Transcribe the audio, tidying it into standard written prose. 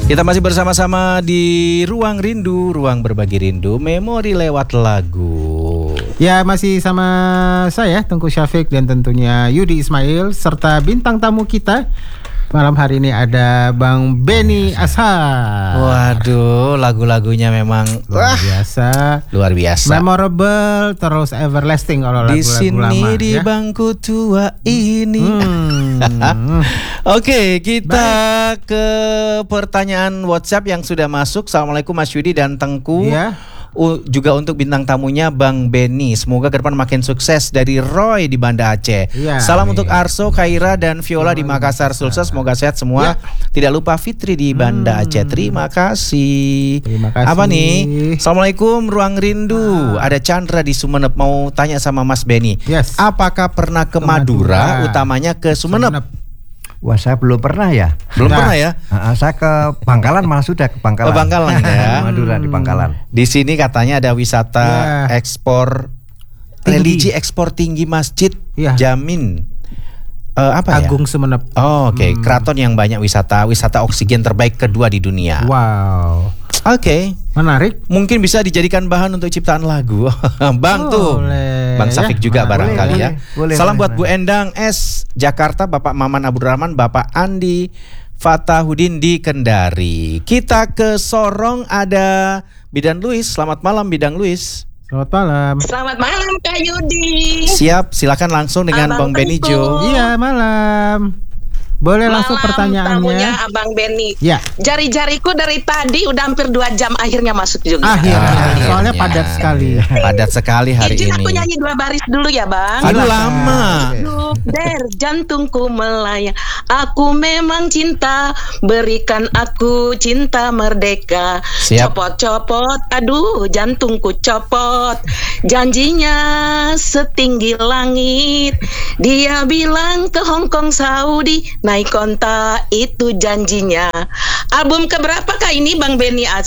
Kita masih bersama-sama di Ruang Rindu, ruang berbagi rindu, memori lewat lagu. Ya, masih sama saya Tengku Syafiq dan tentunya Yudi Ismail serta bintang tamu kita. Malam hari ini ada Bang Benny Ashar. Waduh, lagu-lagunya memang luar biasa. Luar biasa. Memorable terus everlasting kalau di lagu-lagu lama. Di sini di ya? bangku tua ini. Oke, kita ke pertanyaan WhatsApp yang sudah masuk. Assalamualaikum Mas Yudi dan Tengku. Ya. Juga untuk bintang tamunya Bang Benny. Semoga ke depan makin sukses, dari Roy di Banda Aceh. Ya, salam untuk Arso, Kaira dan Viola di Makassar Sulsel. Semoga sehat semua. Tidak lupa Fitri di Banda Aceh. Terima kasih. Terima kasih. Apa nih? Assalamualaikum Ruang Rindu. Ada Chandra di Sumeneb mau tanya sama Mas Benny. Yes. Apakah pernah ke Madura, utamanya ke Sumeneb? Wah, saya belum pernah ya. Belum pernah ya? Saya ke Bangkalan, malah sudah ke Bangkalan. Ke Bangkalan ya. Madura di Bangkalan. Di sini katanya ada wisata ekspor tinggi. religi, ekspor tinggi masjid Jamin. Apa Agung ya? Sumeneb. Oh, oke. Keraton yang banyak wisata oksigen terbaik kedua di dunia. Wow. Oke. Menarik. Mungkin bisa dijadikan bahan untuk ciptaan lagu. Bang tuh. Bang Safik juga barangkali ya. Salam buat Bu Endang S Jakarta, Bapak Maman Abdurrahman, Bapak Andi Fatahudin di Kendari. Kita ke Sorong, ada Bidan Luis. Selamat malam Bidang Luis. Selamat malam. Selamat malam Kak Yudi. Siap, silakan langsung dengan Bang Benny Jo. Iya, malam. Boleh langsung pertanyaannya. Tamunya Abang Benny. Ya. Jari-jariku dari tadi udah hampir 2 jam akhirnya masuk juga. Akhirnya. Soalnya padat sekali. Padat sekali hari Izin ini. aku nyanyi 2 baris dulu ya Bang. Aduh lama. Der jantungku melayang, aku memang cinta, berikan aku cinta merdeka. Siap. Copot-copot, aduh jantungku copot. Janjinya setinggi langit, dia bilang ke Hong Kong Saudi, naik konta itu janjinya. Album keberapa kah ini Bang Benny